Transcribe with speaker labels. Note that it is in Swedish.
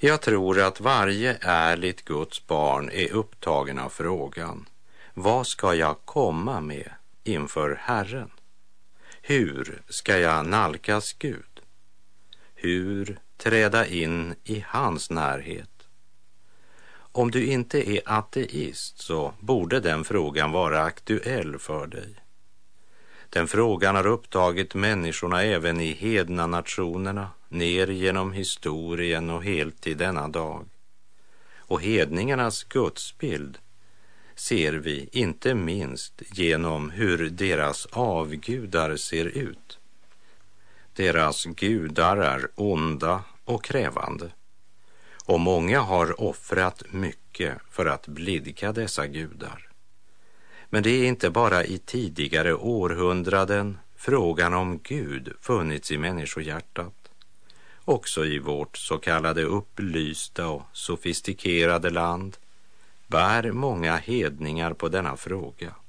Speaker 1: Jag tror att varje ärligt Guds barn är upptagen av frågan: vad ska jag komma med inför Herren? Hur ska jag nalkas Gud? Hur träda in i hans närhet? Om du inte är ateist så borde den frågan vara aktuell för dig. Den frågan har upptagit människorna även i hedna nationerna, ner genom historien och helt till denna dag. Och hedningarnas gudsbild ser vi inte minst genom hur deras avgudar ser ut. Deras gudar är onda och krävande, och många har offrat mycket för att blidka dessa gudar. Men det är inte bara i tidigare århundraden frågan om Gud funnits i människohjärtat. Också i vårt så kallade upplysta och sofistikerade land bär många hedningar på denna fråga.